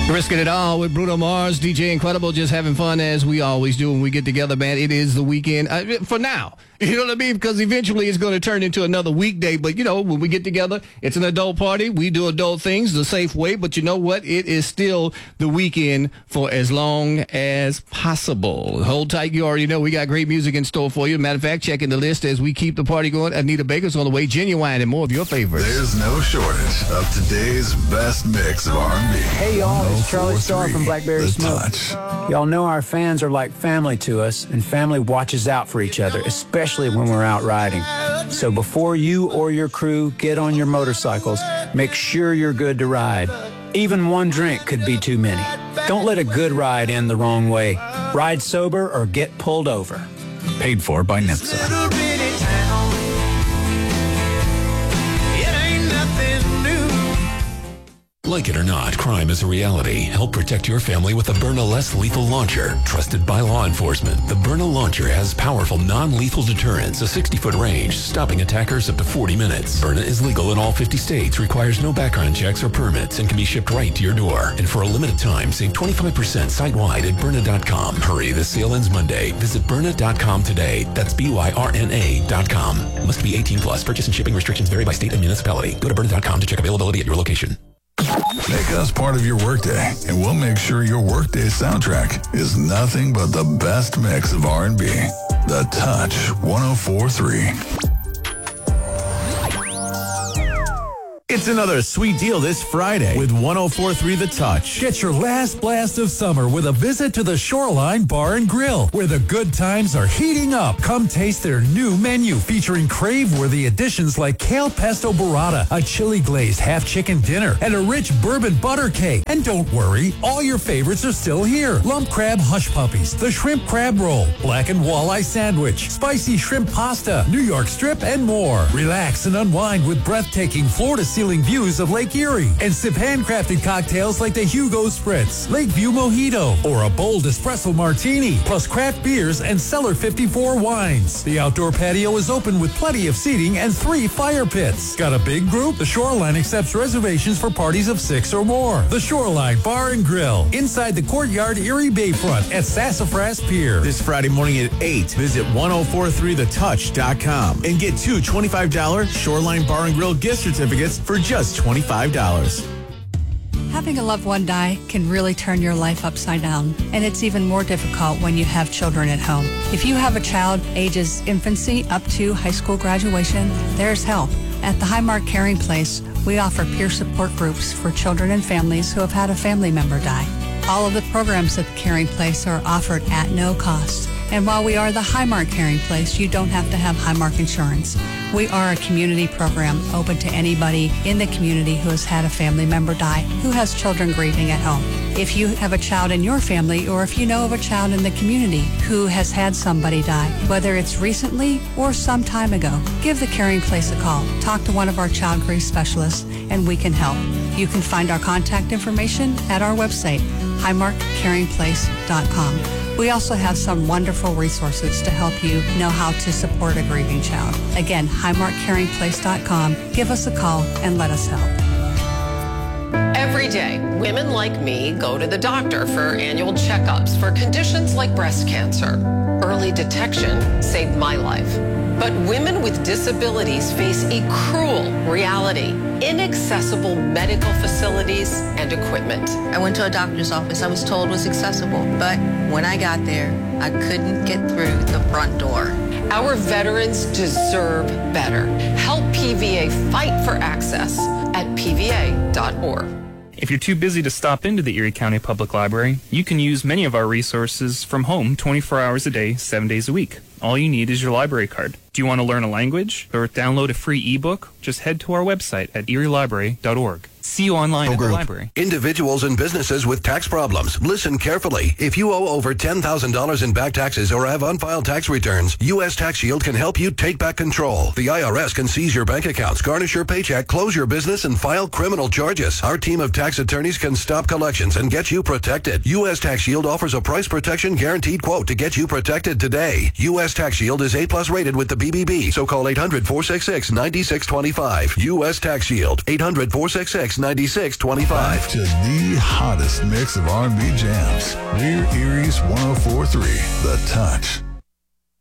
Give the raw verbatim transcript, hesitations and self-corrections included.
Risking it all with Bruno Mars, D J Incredible, just having fun as we always do when we get together, man. It is the weekend uh, for now. You know what I mean? Because eventually it's going to turn into another weekday. But, you know, when we get together, it's an adult party. We do adult things the safe way. But you know what? It is still the weekend for as long as possible. Hold tight. You already know we got great music in store for you. Matter of fact, checking the list as we keep the party going. Anita Baker's on the way. Genuine and more of your favorites. There's no shortage of today's best mix of R and B. Hey, y'all. It's Charlie Starr from Blackberry Smoke. Touch. Y'all know our fans are like family to us, and family watches out for each other, especially when we're out riding. So before you or your crew get on your motorcycles, make sure you're good to ride. Even one drink could be too many. Don't let a good ride end the wrong way. Ride sober or get pulled over. Paid for by NHTSA. Like it or not, crime is a reality. Help protect your family with the Byrna Less Lethal Launcher. Trusted by law enforcement, the Byrna Launcher has powerful non-lethal deterrence, a sixty-foot range, stopping attackers up to forty minutes. Byrna is legal in all fifty states, requires no background checks or permits, and can be shipped right to your door. And for a limited time, save twenty-five percent site-wide at Byrna dot com. Hurry, the sale ends Monday. Visit Byrna dot com today. That's B Y R N A dot com. Must be eighteen plus. Purchase and shipping restrictions vary by state and municipality. Go to Byrna dot com to check availability at your location. Make us part of your workday, and we'll make sure your workday soundtrack is nothing but the best mix of R and B. The Touch one oh four point three. It's another sweet deal this Friday with one oh four point three The Touch. Get your last blast of summer with a visit to the Shoreline Bar and Grill, where the good times are heating up. Come taste their new menu featuring crave-worthy additions like kale pesto burrata, a chili glazed half-chicken dinner, and a rich bourbon butter cake. And don't worry, all your favorites are still here. Lump crab hush puppies, the shrimp crab roll, black and walleye sandwich, spicy shrimp pasta, New York strip, and more. Relax and unwind with breathtaking floor-to-ceiling views of Lake Erie and sip handcrafted cocktails like the Hugo Spritz, Lakeview Mojito, or a bold espresso martini, plus craft beers and Cellar fifty-four wines. The outdoor patio is open with plenty of seating and three fire pits. Got a big group? The Shoreline accepts reservations for parties of six or more. The Shoreline Bar and Grill, inside the Courtyard Erie Bayfront at Sassafras Pier. This Friday morning at eight, visit one oh four point three the touch dot com and get two twenty-five dollars Shoreline Bar and Grill gift certificates for just twenty-five dollars. Having a loved one die can really turn your life upside down, and it's even more difficult when you have children at home. If you have a child ages infancy up to high school graduation, there's help. At the Highmark Caring Place, we offer peer support groups for children and families who have had a family member die. All of the programs at the Caring Place are offered at no cost. And while we are the Highmark Caring Place, you don't have to have Highmark insurance. We are a community program open to anybody in the community who has had a family member die, who has children grieving at home. If you have a child in your family, or if you know of a child in the community who has had somebody die, whether it's recently or some time ago, give the Caring Place a call. Talk to one of our child grief specialists, and we can help. You can find our contact information at our website, highmark caring place dot com. We also have some wonderful resources to help you know how to support a grieving child. Again, highmark caring place dot com. Give us a call and let us help. Every day, women like me go to the doctor for annual checkups for conditions like breast cancer. Early detection saved my life. But women with disabilities face a cruel reality: inaccessible medical facilities and equipment. I went to a doctor's office I was told was accessible, but when I got there, I couldn't get through the front door. Our veterans deserve better. Help P V A fight for access at P V A dot org. If you're too busy to stop into the Erie County Public Library, you can use many of our resources from home twenty-four hours a day, seven days a week. All you need is your library card. Do you want to learn a language or download a free ebook? Just head to our website at erie library dot org. See you online at the library. Individuals and businesses with tax problems. Listen carefully. If you owe over ten thousand dollars in back taxes or have unfiled tax returns, U S Tax Shield can help you take back control. The I R S can seize your bank accounts, garnish your paycheck, close your business, and file criminal charges. Our team of tax attorneys can stop collections and get you protected. U S Tax Shield offers a price protection guaranteed quote to get you protected today. U S Tax Shield is A plus rated with the B B B, so call eight hundred, four six six, nine six two five. U S Tax Shield, eight hundred, four six six, six, nine six two five. Back to the hottest mix of R and B jams. We're Erie's one oh four point three, The Touch.